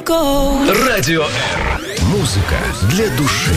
Радио Р. Музыка для души.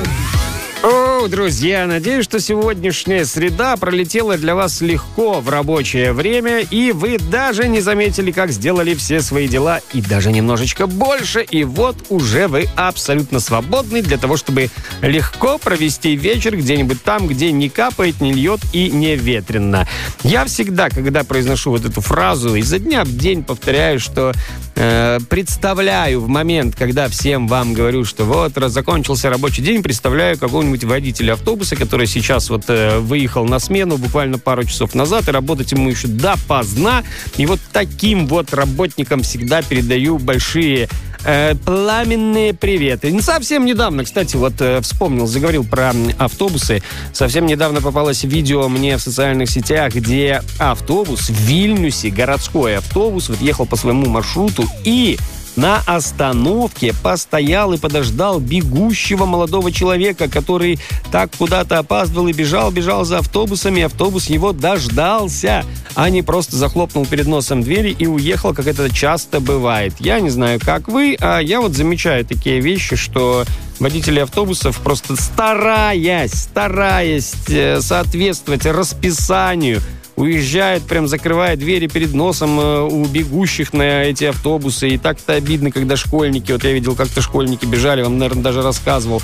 О, друзья, надеюсь, что сегодняшняя среда пролетела для вас легко в рабочее время, и вы даже не заметили, как сделали все свои дела, и даже немножечко больше, и вот уже вы абсолютно свободны для того, чтобы легко провести вечер где-нибудь там, где не капает, не льет и не ветрено. Я всегда, когда произношу вот эту фразу, изо дня в день повторяю, что представляю в момент, когда всем вам говорю, что вот закончился рабочий день, представляю какого-нибудь водителя автобуса, который сейчас вот выехал на смену буквально пару часов назад, и работать ему еще допоздна. И вот таким вот работникам всегда передаю большие пламенные приветы. Совсем недавно, кстати, вот вспомнил, заговорил про автобусы. Совсем недавно попалось видео мне в социальных сетях, где автобус в Вильнюсе, городской автобус, вот ехал по своему маршруту и на остановке постоял и подождал бегущего молодого человека, который так куда-то опаздывал и бежал за автобусами. Автобус его дождался, а не просто захлопнул перед носом двери и уехал, как это часто бывает. Я не знаю, как вы, а я вот замечаю такие вещи, что водители автобусов, просто стараясь соответствовать расписанию, уезжает, прям закрывая двери перед носом у бегущих на эти автобусы. И так-то обидно, когда школьники, вот я видел, как-то школьники бежали, вам, наверное, даже рассказывал.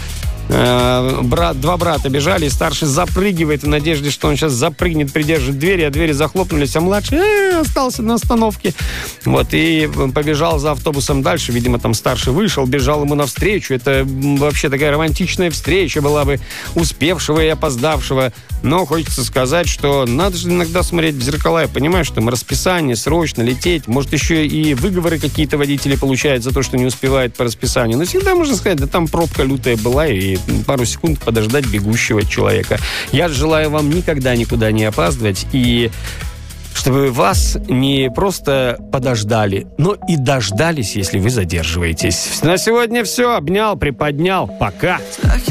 Два брата бежали, и старший запрыгивает в надежде, что он сейчас запрыгнет, придержит двери, а двери захлопнулись, а младший остался на остановке. Вот, и побежал за автобусом дальше. Видимо, там старший вышел, бежал ему навстречу. Это вообще такая романтичная встреча была бы успевшего и опоздавшего. Но хочется сказать, что надо же иногда смотреть в зеркала. Я понимаю, что там расписание, срочно лететь. Может, еще и выговоры какие-то водители получают за то, что не успевают по расписанию. Но всегда можно сказать, да там пробка лютая была, и пару секунд подождать бегущего человека. Я желаю вам никогда никуда не опаздывать, и чтобы вас не просто подождали, но и дождались, если вы задерживаетесь. На сегодня все. Обнял, приподнял. Пока.